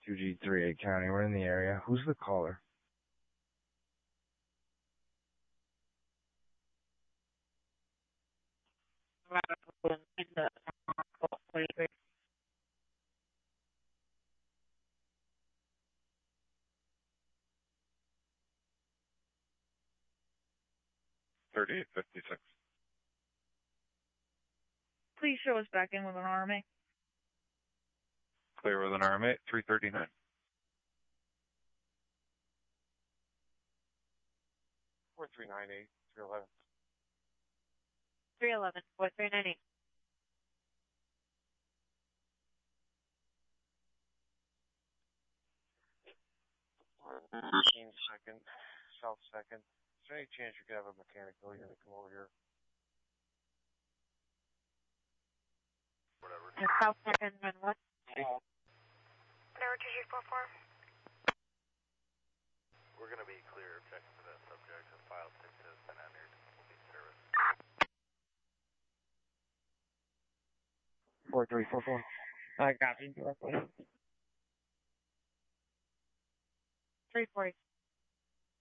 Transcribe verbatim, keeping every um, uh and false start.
two G three eight County. We're in the area. Who's the caller? thirty-eight fifty-six. Please show us back in with an R M A. Clear with an R M A, three thirty-nine. four three nine eight, three eleven. three eleven, four three nine eight. fifteen second, south second. Is there any chance you could have a mechanical unit come over here? Whatever. And south second and what? Tower two three four four. We're going to be clear of checking for that subject. The file six has been entered. Will be service. four three four four. I got you directly. three forty.